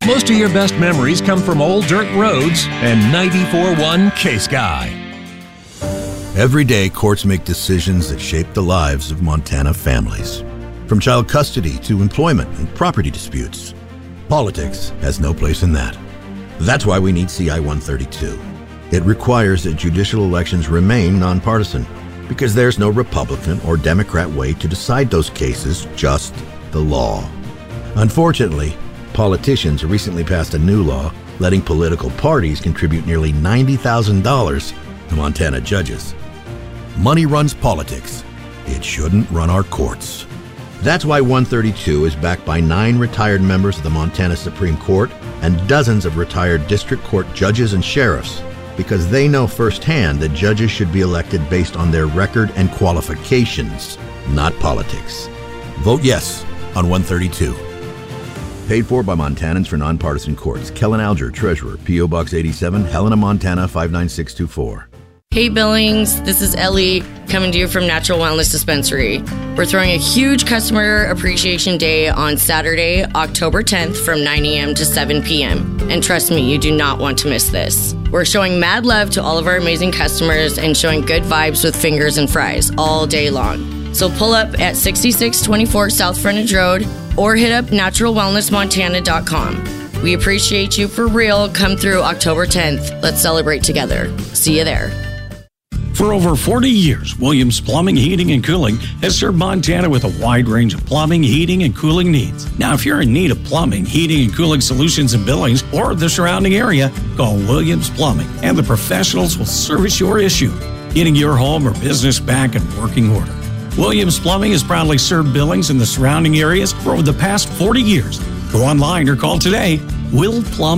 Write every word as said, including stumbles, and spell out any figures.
Most of your best memories come from old dirt roads and ninety-four point one K-Sky. Every day, courts make decisions that shape the lives of Montana families. From child custody to employment and property disputes. Politics has no place in that. That's why we need C I one thirty-two. It requires that judicial elections remain nonpartisan, because there's no Republican or Democrat way to decide those cases, just the law. Unfortunately, politicians recently passed a new law letting political parties contribute nearly ninety thousand dollars to Montana judges. Money runs politics. It shouldn't run our courts. That's why one thirty-two is backed by nine retired members of the Montana Supreme Court and dozens of retired district court judges and sheriffs, because they know firsthand that judges should be elected based on their record and qualifications, not politics. Vote yes on one thirty-two. Paid for by Montanans for Nonpartisan Courts. Kellen Alger, Treasurer, P O Box eighty-seven, Helena, Montana five nine six two four. Hey Billings, this is Ellie coming to you from Natural Wellness Dispensary. We're throwing a huge Customer Appreciation Day on Saturday, October tenth from nine a.m. to seven p.m. And trust me, you do not want to miss this. We're showing mad love to all of our amazing customers and showing good vibes with fingers and fries all day long. So pull up at sixty-six twenty-four South Frontage Road or hit up natural wellness montana dot com. We appreciate you for real. Come through October tenth. Let's celebrate together. See you there. For over forty years, Williams Plumbing, Heating, and Cooling has served Montana with a wide range of plumbing, heating, and cooling needs. Now, if you're in need of plumbing, heating, and cooling solutions in Billings or the surrounding area, call Williams Plumbing, and the professionals will service your issue, getting your home or business back in working order. Williams Plumbing has proudly served Billings and the surrounding areas for over the past forty years. Go online or call today. Will Plum